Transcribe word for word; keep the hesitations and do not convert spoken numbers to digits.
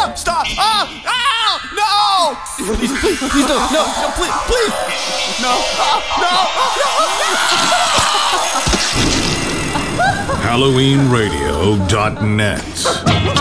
no, stop! Ah! Ah! No! Please, please, please, no, no, no, please, please! No, ah, no! Halloween Radio dot net